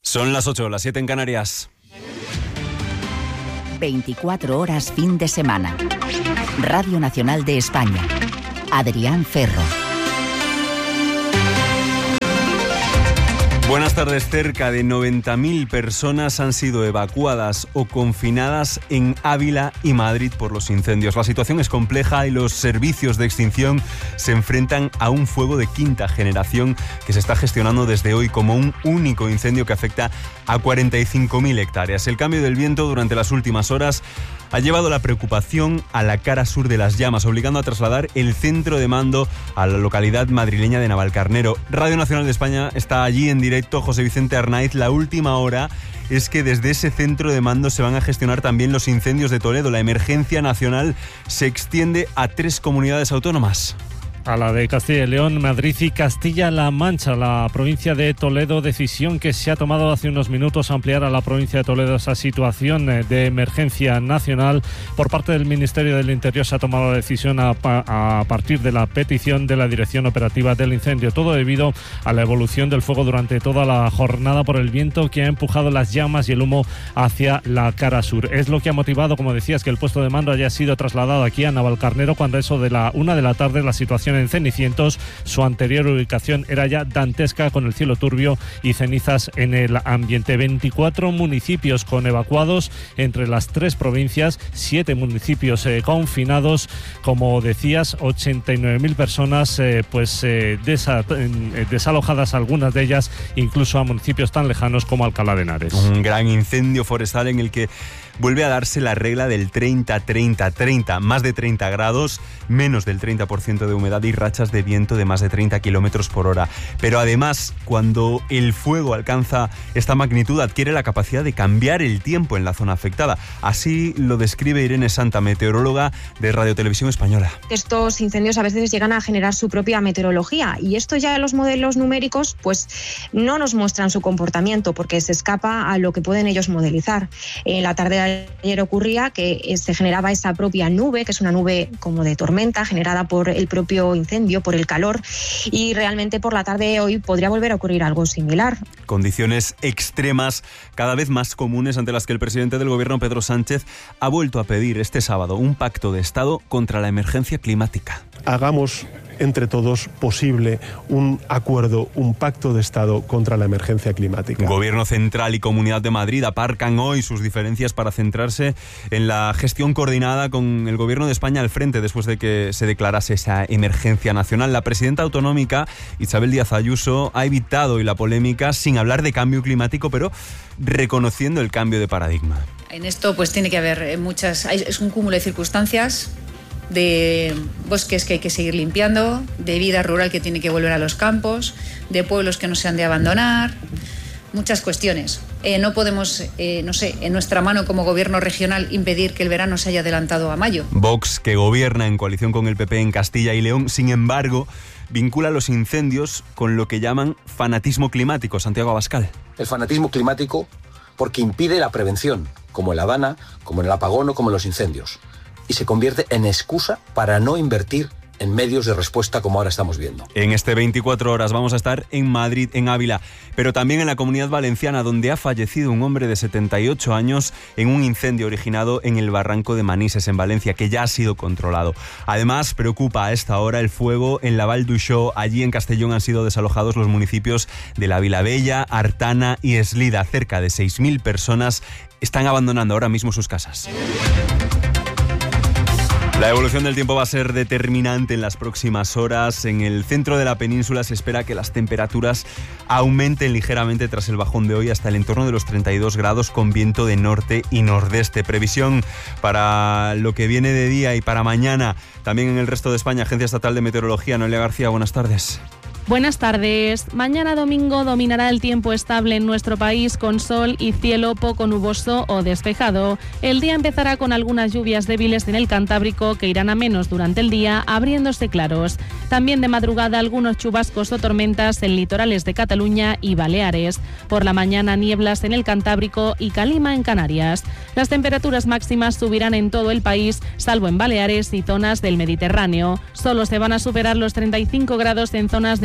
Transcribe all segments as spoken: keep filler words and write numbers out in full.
Son las ocho, las siete en Canarias. veinticuatro horas fin de semana. Radio Nacional de España. Adrián Ferro. Buenas tardes. Cerca de noventa mil personas han sido evacuadas o confinadas en Ávila y Madrid por los incendios. La situación es compleja y los servicios de extinción se enfrentan a un fuego de quinta generación que se está gestionando desde hoy como un único incendio que afecta a cuarenta y cinco mil hectáreas. El cambio del viento durante las últimas horas ha llevado la preocupación a la cara sur de las llamas, obligando a trasladar el centro de mando a la localidad madrileña de Navalcarnero. Radio Nacional de España está allí en directo. José Vicente Arnaiz, la última hora es que desde ese centro de mando se van a gestionar también los incendios de Toledo. La emergencia nacional se extiende a tres comunidades autónomas. A la de Castilla y León, Madrid y Castilla-La Mancha. La provincia de Toledo, decisión que se ha tomado hace unos minutos, ampliar a la provincia de Toledo esa situación de emergencia nacional. Por parte del Ministerio del Interior se ha tomado la decisión a, a partir de la petición de la Dirección Operativa del Incendio. Todo debido a la evolución del fuego durante toda la jornada por el viento que ha empujado las llamas y el humo hacia la cara sur. Es lo que ha motivado, como decías, que el puesto de mando haya sido trasladado aquí a Navalcarnero cuando eso de la una de la tarde la situación en Cenicientos, su anterior ubicación era ya dantesca, con el cielo turbio y cenizas en el ambiente. veinticuatro municipios con evacuados entre las tres provincias, siete municipios eh, confinados, como decías, ochenta y nueve mil personas eh, pues eh, desa, eh, desalojadas, algunas de ellas incluso a municipios tan lejanos como Alcalá de Henares. Un gran incendio forestal en el que vuelve a darse la regla del treinta treinta treinta, más de treinta grados, menos del treinta por ciento de humedad y rachas de viento de más de treinta kilómetros por hora. Pero además, cuando el fuego alcanza esta magnitud, adquiere la capacidad de cambiar el tiempo en la zona afectada. Así lo describe Irene Santa, meteoróloga de Radio Televisión Española. Estos incendios a veces llegan a generar su propia meteorología y esto ya los modelos numéricos pues no nos muestran su comportamiento porque se escapa a lo que pueden ellos modelizar. En la tarde de ayer ocurría que se generaba esa propia nube, que es una nube como de tormenta generada por el propio incendio, por el calor, y realmente por la tarde de hoy podría volver a ocurrir algo similar. Condiciones extremas cada vez más comunes ante las que el presidente del gobierno, Pedro Sánchez, ha vuelto a pedir este sábado un pacto de Estado contra la emergencia climática. Hagamos entre todos posible un acuerdo, un pacto de Estado contra la emergencia climática. Gobierno central y Comunidad de Madrid aparcan hoy sus diferencias para centrarse en la gestión coordinada con el Gobierno de España al frente después de que se declarase esa emergencia nacional. La presidenta autonómica, Isabel Díaz Ayuso, ha evitado hoy la polémica sin hablar de cambio climático, pero reconociendo el cambio de paradigma. En esto pues tiene que haber muchas, es un cúmulo de circunstancias, de bosques que hay que seguir limpiando, de vida rural que tiene que volver a los campos, de pueblos que no se han de abandonar, muchas cuestiones. Eh, no podemos, eh, no sé, en nuestra mano como gobierno regional impedir que el verano se haya adelantado a mayo. Vox, que gobierna en coalición con el P P en Castilla y León, sin embargo, vincula los incendios con lo que llaman fanatismo climático. Santiago Abascal. El fanatismo climático porque impide la prevención, como en La Habana, como en el apagón o como en los incendios. Y se convierte en excusa para no invertir en medios de respuesta como ahora estamos viendo. En este veinticuatro horas vamos a estar en Madrid, en Ávila, pero también en la Comunidad Valenciana, donde ha fallecido un hombre de setenta y ocho años en un incendio originado en el barranco de Manises, en Valencia, que ya ha sido controlado. Además, preocupa a esta hora el fuego en la Val d'Uixó. Allí en Castellón han sido desalojados los municipios de la Vilavella, Artana y Eslida. Cerca de seis mil personas están abandonando ahora mismo sus casas. La evolución del tiempo va a ser determinante en las próximas horas. En el centro de la península se espera que las temperaturas aumenten ligeramente tras el bajón de hoy hasta el entorno de los treinta y dos grados con viento de norte y nordeste. Previsión para lo que viene de día y para mañana. También en el resto de España, Agencia Estatal de Meteorología. Noelia García, buenas tardes. Buenas tardes. Mañana domingo dominará el tiempo estable en nuestro país con sol y cielo poco nuboso o despejado. El día empezará con algunas lluvias débiles en el Cantábrico que irán a menos durante el día, abriéndose claros. También de madrugada algunos chubascos o tormentas en litorales de Cataluña y Baleares. Por la mañana nieblas en el Cantábrico y calima en Canarias. Las temperaturas máximas subirán en todo el país, salvo en Baleares y zonas del Mediterráneo. Solo se van a superar los treinta y cinco grados en zonas de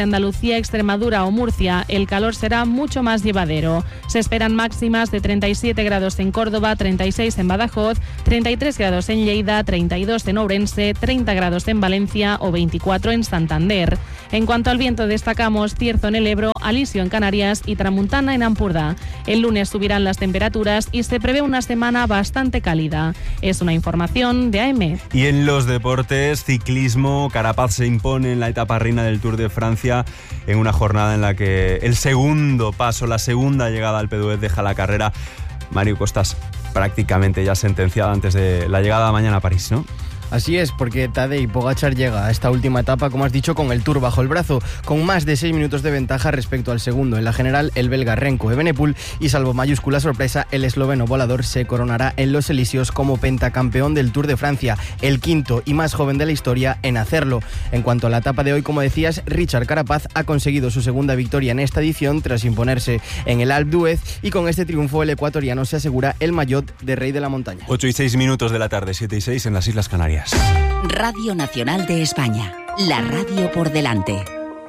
Andalucía, Extremadura o Murcia, el calor será mucho más llevadero. Se esperan máximas de treinta y siete grados en Córdoba, treinta y seis en Badajoz, treinta y tres grados en Lleida, treinta y dos en Ourense, treinta grados en Valencia o veinticuatro en Santander. En cuanto al viento, destacamos Cierzo en el Ebro, Alisio en Canarias y Tramuntana en Ampurdá. El lunes subirán las temperaturas y se prevé una semana bastante cálida. Es una información de A M. Y en los deportes, ciclismo, Carapaz se impone en la etapa reina del Tour de Francia en una jornada en la que el segundo paso, la segunda llegada al P D U E deja la carrera. Mario Costas, prácticamente ya sentenciada antes de la llegada mañana a París, ¿no? Así es, porque Tadej Pogačar llega a esta última etapa, como has dicho, con el Tour bajo el brazo, con más de seis minutos de ventaja respecto al segundo. En la general, el belga Remco Evenepoel y, salvo mayúscula sorpresa, el esloveno volador se coronará en los Elíseos como pentacampeón del Tour de Francia, el quinto y más joven de la historia en hacerlo. En cuanto a la etapa de hoy, como decías, Richard Carapaz ha conseguido su segunda victoria en esta edición tras imponerse en el Alpe d'Huez, y con este triunfo el ecuatoriano se asegura el maillot de rey de la montaña. ocho y seis minutos de la tarde, siete y seis en las Islas Canarias. Radio Nacional de España, la radio por delante.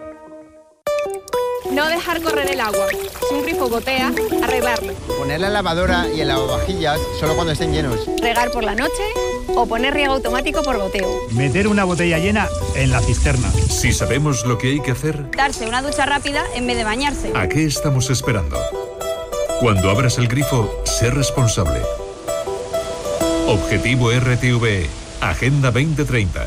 No dejar correr el agua. Si un grifo gotea, arreglarlo. Poner la lavadora y el lavavajillas solo cuando estén llenos. Regar por la noche o poner riego automático por goteo. Meter una botella llena en la cisterna. Si sabemos lo que hay que hacer, darse una ducha rápida en vez de bañarse. ¿A qué estamos esperando? Cuando abras el grifo, sé responsable. Objetivo R T V E. Agenda veinte treinta.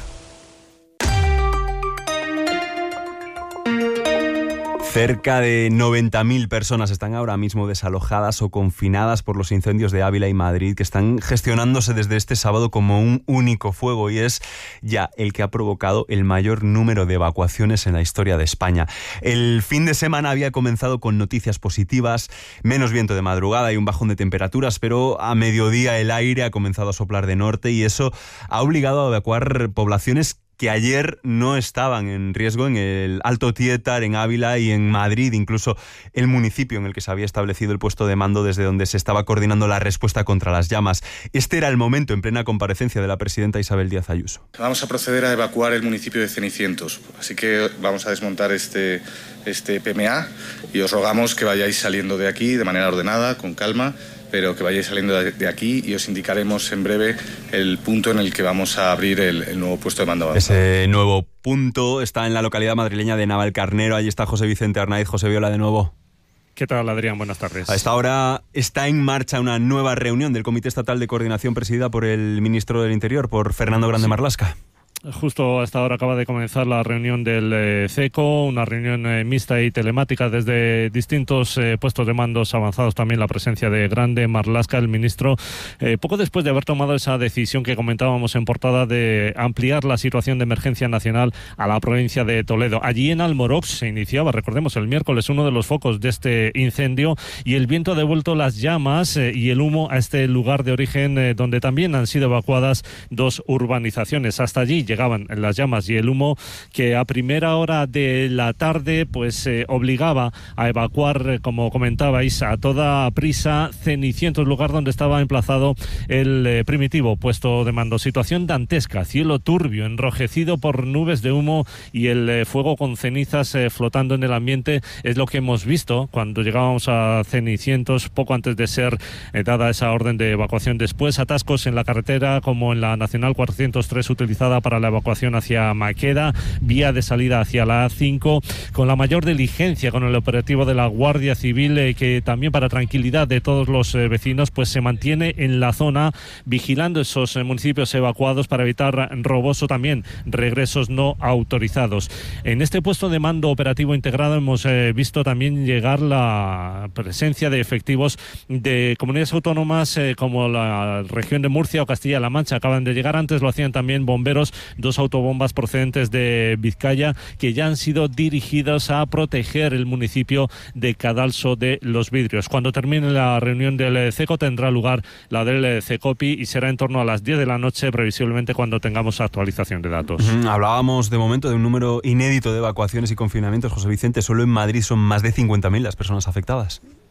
Cerca de noventa mil personas están ahora mismo desalojadas o confinadas por los incendios de Ávila y Madrid, que están gestionándose desde este sábado como un único fuego, y es ya el que ha provocado el mayor número de evacuaciones en la historia de España. El fin de semana había comenzado con noticias positivas, menos viento de madrugada y un bajón de temperaturas, pero a mediodía el aire ha comenzado a soplar de norte y eso ha obligado a evacuar poblaciones que ayer no estaban en riesgo en el Alto Tietar, en Ávila y en Madrid, incluso el municipio en el que se había establecido el puesto de mando desde donde se estaba coordinando la respuesta contra las llamas. Este era el momento, en plena comparecencia de la presidenta Isabel Díaz Ayuso. Vamos a proceder a evacuar el municipio de Cenicientos, así que vamos a desmontar este, este P M A y os rogamos que vayáis saliendo de aquí de manera ordenada, con calma, pero que vayáis saliendo de aquí y os indicaremos en breve el punto en el que vamos a abrir el, el nuevo puesto de mando avanzado. Ese nuevo punto está en la localidad madrileña de Navalcarnero. Allí está José Vicente Arnaiz. José Viola, de nuevo. ¿Qué tal, Adrián? Buenas tardes. A esta hora está en marcha una nueva reunión del Comité Estatal de Coordinación presidida por el ministro del Interior, por Fernando Grande Marlaska. Justo hasta ahora acaba de comenzar la reunión del eh, CECO, una reunión eh, mixta y telemática desde distintos eh, puestos de mandos avanzados, también la presencia de Grande Marlaska, el ministro, eh, poco después de haber tomado esa decisión que comentábamos en portada de ampliar la situación de emergencia nacional a la provincia de Toledo. Allí en Almorox se iniciaba, recordemos, el miércoles uno de los focos de este incendio, y el viento ha devuelto las llamas eh, y el humo a este lugar de origen eh, donde también han sido evacuadas dos urbanizaciones. Hasta allí llegaban las llamas y el humo, que a primera hora de la tarde pues eh, obligaba a evacuar, eh, como comentabais, a toda prisa Cenicientos, lugar donde estaba emplazado el eh, primitivo puesto de mando. Situación dantesca, cielo turbio, enrojecido por nubes de humo y el eh, fuego con cenizas eh, flotando en el ambiente. Es lo que hemos visto cuando llegábamos a Cenicientos, poco antes de ser eh, dada esa orden de evacuación. Después, atascos en la carretera, como en la Nacional cuatrocientos tres, utilizada para la evacuación hacia Maqueda, vía de salida hacia la A cinco, con la mayor diligencia, con el operativo de la Guardia Civil, eh, que también, para tranquilidad de todos los eh, vecinos, pues se mantiene en la zona vigilando esos eh, municipios evacuados para evitar robos o también regresos no autorizados. En este puesto de mando operativo integrado hemos eh, visto también llegar la presencia de efectivos de comunidades autónomas eh, como la región de Murcia o Castilla-La Mancha. Acaban de llegar, antes lo hacían también bomberos, dos autobombas procedentes de Vizcaya, que ya han sido dirigidas a proteger el municipio de Cadalso de los Vidrios. Cuando termine la reunión del CECO tendrá lugar la del CECOPI y será en torno a las diez de la noche, previsiblemente, cuando tengamos actualización de datos. Uh-huh. Hablábamos de momento de un número inédito de evacuaciones y confinamientos, José Vicente. Solo en Madrid son más de cincuenta mil las personas afectadas.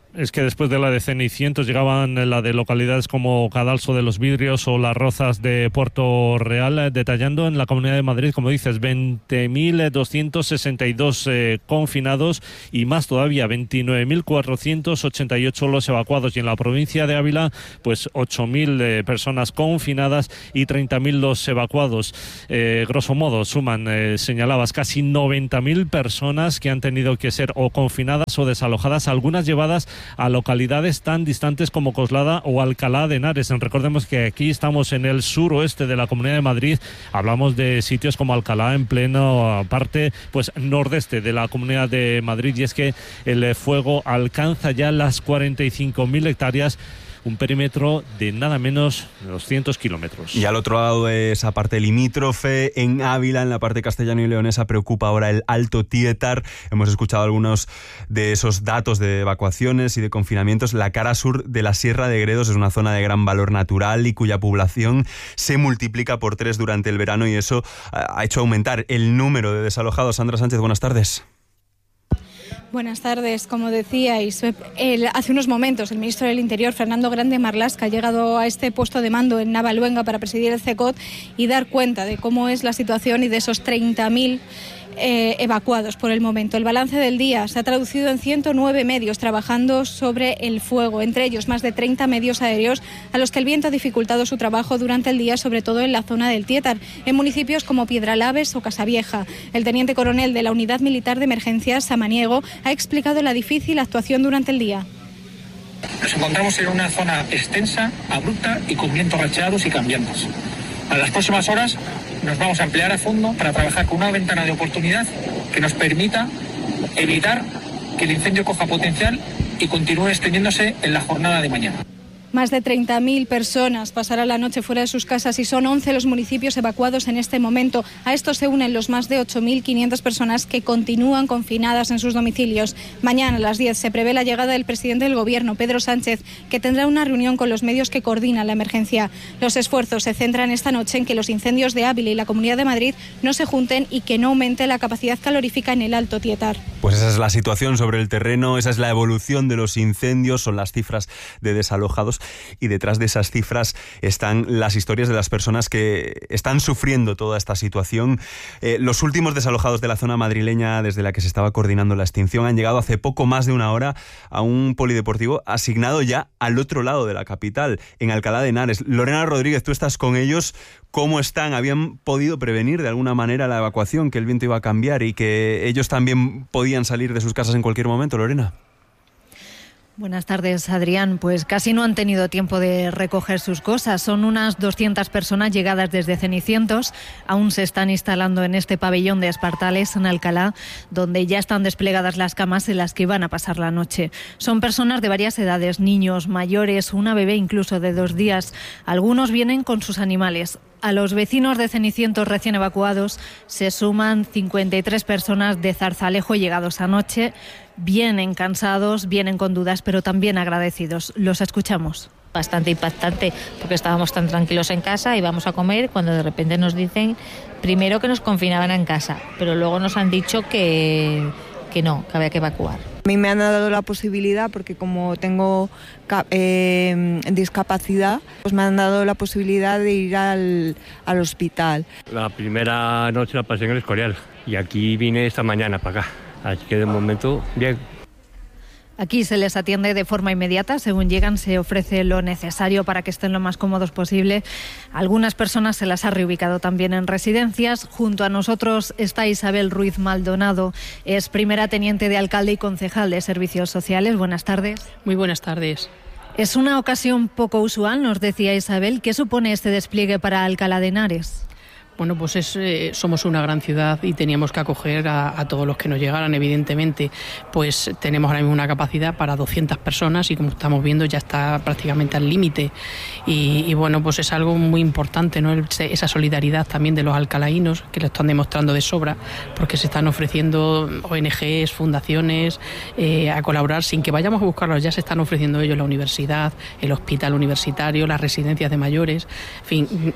Es que después de la de Cenicientos llegaban la de localidades como Cadalso de los Vidrios o Las Rozas de Puerto Real, detallando en la Comunidad de Madrid, como dices, veinte mil doscientos sesenta y dos eh, confinados y más todavía, veintinueve mil cuatrocientos ochenta y ocho los evacuados. Y en la provincia de Ávila, pues ocho mil eh, personas confinadas y treinta mil los evacuados. Eh, grosso modo, suman, eh, señalabas, casi noventa mil personas que han tenido que ser o confinadas o desalojadas, algunas llevadas a localidades tan distantes como Coslada o Alcalá de Henares. Recordemos que aquí estamos en el suroeste de la Comunidad de Madrid, hablamos de sitios como Alcalá en pleno parte pues nordeste de la Comunidad de Madrid, y es que el fuego alcanza ya las cuarenta y cinco mil hectáreas, un perímetro de nada menos de doscientos kilómetros. Y al otro lado de esa parte limítrofe, en Ávila, en la parte castellano y leonesa, preocupa ahora el Alto Tietar. Hemos escuchado algunos de esos datos de evacuaciones y de confinamientos. La cara sur de la Sierra de Gredos es una zona de gran valor natural y cuya población se multiplica por tres durante el verano, y eso ha hecho aumentar el número de desalojados. Sandra Sánchez, buenas tardes. Buenas tardes. Como decíais, el, hace unos momentos el ministro del Interior, Fernando Grande Marlaska, ha llegado a este puesto de mando en Navaluenga para presidir el CECOT y dar cuenta de cómo es la situación y de esos treinta mil eh, evacuados por el momento. El balance del día se ha traducido en ciento nueve medios trabajando sobre el fuego, entre ellos más de treinta medios aéreos a los que el viento ha dificultado su trabajo durante el día, sobre todo en la zona del Tietar, en municipios como Piedralaves o Casavieja. El teniente coronel de la Unidad Militar de Emergencias, Samaniego, ha explicado la difícil actuación durante el día. Nos encontramos en una zona extensa, abrupta y con vientos racheados y cambiantes. A las próximas horas nos vamos a emplear a fondo para trabajar con una ventana de oportunidad que nos permita evitar que el incendio coja potencial y continúe extendiéndose en la jornada de mañana. Más de treinta mil personas pasarán la noche fuera de sus casas y son once los municipios evacuados en este momento. A estos se unen los más de ocho mil quinientas personas que continúan confinadas en sus domicilios. Mañana a las diez se prevé la llegada del presidente del Gobierno, Pedro Sánchez, que tendrá una reunión con los medios que coordinan la emergencia. Los esfuerzos se centran esta noche en que los incendios de Ávila y la Comunidad de Madrid no se junten y que no aumente la capacidad calorífica en el Alto Tietar. Pues esa es la situación sobre el terreno, esa es la evolución de los incendios, son las cifras de desalojados. Y detrás de esas cifras están las historias de las personas que están sufriendo toda esta situación. Eh, los últimos desalojados de la zona madrileña desde la que se estaba coordinando la extinción han llegado hace poco más de una hora a un polideportivo asignado ya al otro lado de la capital, en Alcalá de Henares. Lorena Rodríguez, tú estás con ellos. ¿Cómo están? ¿Habían podido prevenir de alguna manera la evacuación, que el viento iba a cambiar y que ellos también podían salir de sus casas en cualquier momento, Lorena? Buenas tardes, Adrián. Pues casi no han tenido tiempo de recoger sus cosas. Son unas doscientas personas llegadas desde Cenicientos. Aún se están instalando en este pabellón de Espartales, en Alcalá, donde ya están desplegadas las camas en las que van a pasar la noche. Son personas de varias edades, niños, mayores, una bebé incluso de dos días. Algunos vienen con sus animales. A los vecinos de Cenicientos recién evacuados se suman cincuenta y tres personas de Zarzalejo llegados anoche. Vienen cansados, vienen con dudas, pero también agradecidos. Los escuchamos. Bastante impactante, porque estábamos tan tranquilos en casa, íbamos a comer, cuando de repente nos dicen, primero que nos confinaban en casa, pero luego nos han dicho que, que no, que había que evacuar. A mí me han dado la posibilidad, porque como tengo eh, discapacidad, pues me han dado la posibilidad de ir al, al hospital. La primera noche la pasé en el Escorial y aquí vine esta mañana para acá, así que de momento bien. Aquí se les atiende de forma inmediata. Según llegan, se ofrece lo necesario para que estén lo más cómodos posible. Algunas personas se las ha reubicado también en residencias. Junto a nosotros está Isabel Ruiz Maldonado. Es primera teniente de alcalde y concejal de Servicios Sociales. Buenas tardes. Muy buenas tardes. Es una ocasión poco usual, nos decía Isabel. ¿Qué supone este despliegue para Alcalá de Henares? Bueno, pues es, eh, somos una gran ciudad y teníamos que acoger a, a todos los que nos llegaran, evidentemente. Pues tenemos ahora mismo una capacidad para doscientas personas y, como estamos viendo, ya está prácticamente al límite. Y, y bueno, pues es algo muy importante, ¿no? Esa solidaridad también de los alcalaínos, que lo están demostrando de sobra, porque se están ofreciendo O N Ges, fundaciones, eh, a colaborar sin que vayamos a buscarlos. Ya se están ofreciendo ellos la universidad, el hospital universitario, las residencias de mayores, en fin.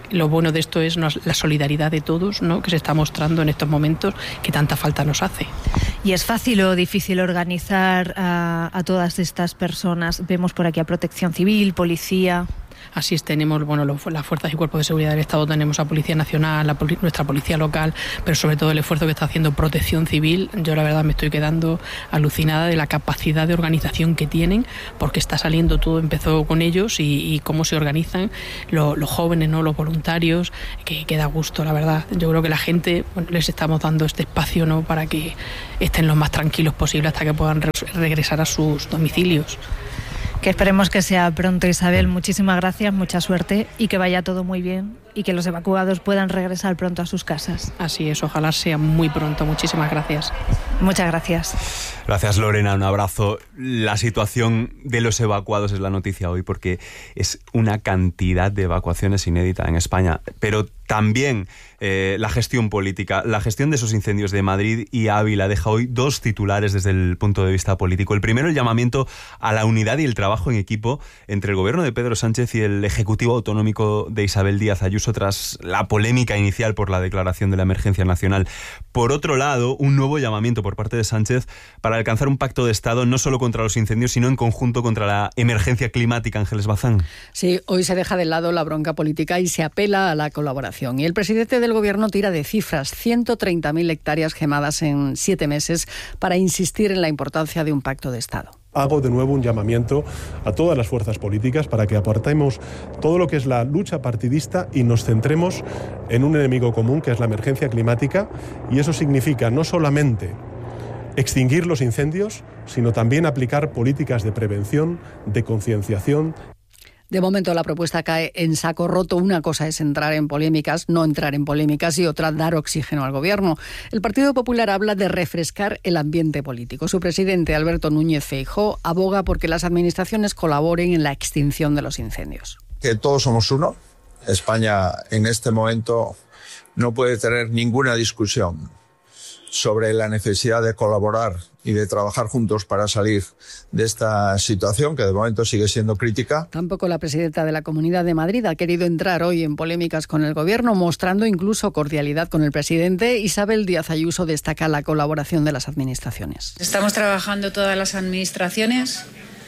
lo bueno de esto es la solidaridad de todos, ¿no?, que se está mostrando en estos momentos que tanta falta nos hace. ¿Y es fácil o difícil organizar a, a todas estas personas? Vemos por aquí a Protección Civil, policía. Así es, tenemos bueno, los, las fuerzas y cuerpos de seguridad del Estado, tenemos a Policía Nacional, la, nuestra policía local, pero sobre todo el esfuerzo que está haciendo Protección Civil. Yo la verdad me estoy quedando alucinada de la capacidad de organización que tienen, porque está saliendo todo, empezó con ellos y, y cómo se organizan los, los jóvenes, ¿no?, los voluntarios, que, que da gusto, la verdad. Yo creo que la gente, bueno, les estamos dando este espacio, ¿no?, para que estén lo más tranquilos posible hasta que puedan re- regresar a sus domicilios. Que esperemos que sea pronto, Isabel. Muchísimas gracias, mucha suerte y que vaya todo muy bien y que los evacuados puedan regresar pronto a sus casas. Así es, ojalá sea muy pronto. Muchísimas gracias. Muchas gracias. Gracias, Lorena, un abrazo. La situación de los evacuados es la noticia hoy porque es una cantidad de evacuaciones inédita en España, pero también eh, la gestión política, la gestión de esos incendios de Madrid y Ávila deja hoy dos titulares desde el punto de vista político. El primero, el llamamiento a la unidad y el trabajo en equipo entre el gobierno de Pedro Sánchez y el Ejecutivo Autonómico de Isabel Díaz Ayuso tras la polémica inicial por la declaración de la emergencia nacional. Por otro lado, un nuevo llamamiento por parte de Sánchez para alcanzar un pacto de Estado no solo contra los incendios, sino en conjunto contra la emergencia climática. Ángeles Bazán. Sí, hoy se deja de lado la bronca política y se apela a la colaboración. Y el presidente del Gobierno tira de cifras, ciento treinta mil hectáreas quemadas en siete meses, para insistir en la importancia de un pacto de Estado. Hago de nuevo un llamamiento a todas las fuerzas políticas para que apartemos todo lo que es la lucha partidista y nos centremos en un enemigo común, que es la emergencia climática, y eso significa no solamente extinguir los incendios, sino también aplicar políticas de prevención, de concienciación. De momento la propuesta cae en saco roto. Una cosa es entrar en polémicas, no entrar en polémicas, y otra dar oxígeno al Gobierno. El Partido Popular habla de refrescar el ambiente político. Su presidente, Alberto Núñez Feijóo, aboga porque las administraciones colaboren en la extinción de los incendios. Que todos somos uno. España en este momento no puede tener ninguna discusión sobre la necesidad de colaborar y de trabajar juntos para salir de esta situación, que de momento sigue siendo crítica. Tampoco la presidenta de la Comunidad de Madrid ha querido entrar hoy en polémicas con el Gobierno, mostrando incluso cordialidad con el presidente. Isabel Díaz Ayuso destaca la colaboración de las administraciones. Estamos trabajando todas las administraciones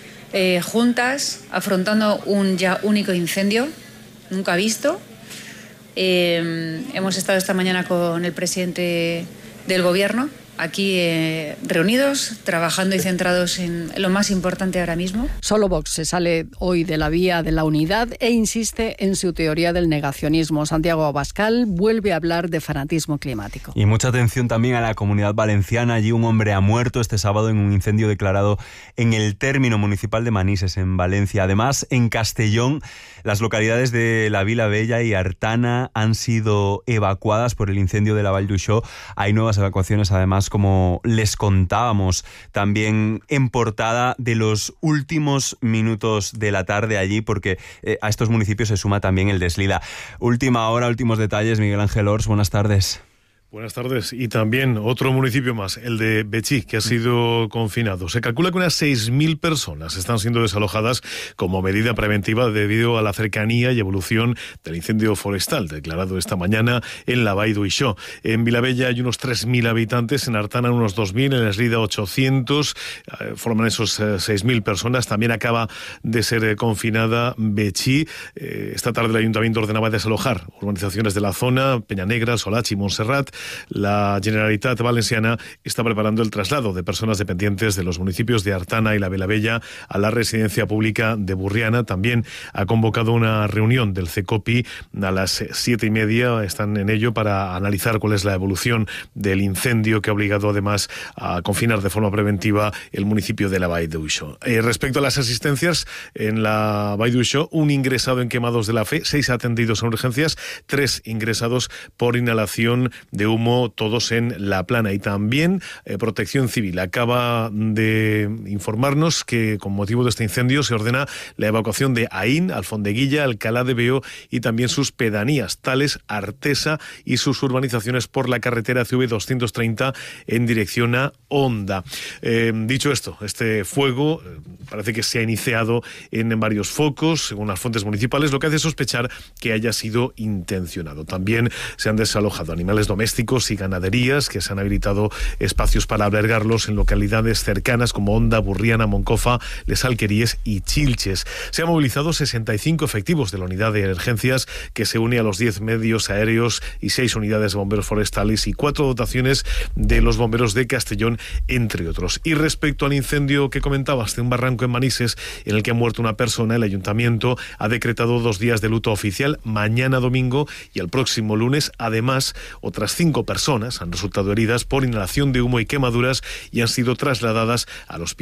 eh, juntas, afrontando un ya único incendio, nunca visto. Eh, hemos estado esta mañana con el presidente del Gobierno, aquí eh, reunidos, trabajando y centrados en lo más importante ahora mismo. Solo Vox se sale hoy de la vía de la unidad e insiste en su teoría del negacionismo. Santiago Abascal vuelve a hablar de fanatismo climático. Y mucha atención también a la Comunidad Valenciana. Allí un hombre ha muerto este sábado en un incendio declarado en el término municipal de Manises, en Valencia. Además, en Castellón, las localidades de la Vila Bella y Artana han sido evacuadas por el incendio de la Vall d'Uixó. Hay nuevas evacuaciones, además, como les contábamos, también en portada de los últimos minutos de la tarde allí, porque eh, a estos municipios se suma también el Deslida. Última hora, últimos detalles. Miguel Ángel Ors, buenas tardes. Buenas tardes. Y también otro municipio más, el de Betxí, que ha sido confinado. Se calcula que unas seis mil personas están siendo desalojadas como medida preventiva debido a la cercanía y evolución del incendio forestal declarado esta mañana en la Vall d'Uixó. En Vilabella hay unos tres mil habitantes, en Artana unos dos mil, en Eslida ochocientos, eh, forman esos eh, seis mil personas. También acaba de ser eh, confinada Betxí. Eh, esta tarde el Ayuntamiento ordenaba desalojar urbanizaciones de la zona, Peñanegra, Solachi y Montserrat. La Generalitat Valenciana está preparando el traslado de personas dependientes de los municipios de Artana y la Vilabella a la residencia pública de Burriana. También ha convocado una reunión del CECOPI a las siete y media. Están en ello para analizar cuál es la evolución del incendio que ha obligado además a confinar de forma preventiva el municipio de la Vall d'Uixó. Eh, respecto a las asistencias, en la Vall d'Uixó, un ingresado en quemados de la fe, seis atendidos en urgencias, tres ingresados por inhalación de humo, todos en La Plana. Y también eh, Protección Civil acaba de informarnos que con motivo de este incendio se ordena la evacuación de Aín, Alfondeguilla, Alcalá de Veo y también sus pedanías, tales Artesa y sus urbanizaciones, por la carretera C V doscientos treinta en dirección a Onda. Eh, dicho esto, este fuego parece que se ha iniciado en, en varios focos, según las fuentes municipales, lo que hace sospechar que haya sido intencionado. También se han desalojado animales domésticos y ganaderías, que se han habilitado espacios para albergarlos en localidades cercanas como Onda, Burriana, Moncofa, Les Alqueríes y Chilches. Se han movilizado sesenta y cinco efectivos de la unidad de emergencias, que se une a los diez medios aéreos y seis unidades de bomberos forestales y cuatro dotaciones de los bomberos de Castellón, entre otros. Y respecto al incendio que comentabas de un barranco en Manises, en el que ha muerto una persona, el ayuntamiento ha decretado dos días de luto oficial, mañana domingo y el próximo lunes. Además, otras cinco personas han resultado heridas por inhalación de humo y quemaduras y han sido trasladadas al hospital